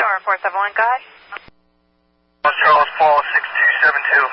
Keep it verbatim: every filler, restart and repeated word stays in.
Tower four seven one, go ahead. Charles Paul six two seven two.